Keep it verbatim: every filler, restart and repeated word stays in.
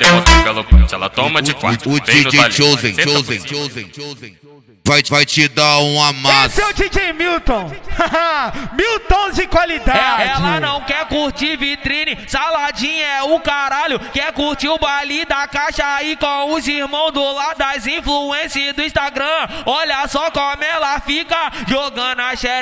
descer botando pelo punch. Ela toma de quatro. O D J Chosen, Chosen, Chosen, Chosen. Vai, vai te dar um amasso. Esse é o D J Milton. Milton de qualidade. É, ela não quer curtir vitrine, saladinha é o caralho. Quer curtir o baile da caixa aí com os irmãos do lado das influências do Instagram. Olha só como ela fica jogando a xereca.